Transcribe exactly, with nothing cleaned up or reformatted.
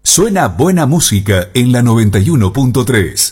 Suena buena música en la noventa y uno punto tres.